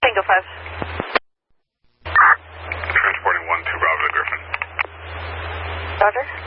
Tango 5. Transporting 1 to Bravo to Griffin. Roger.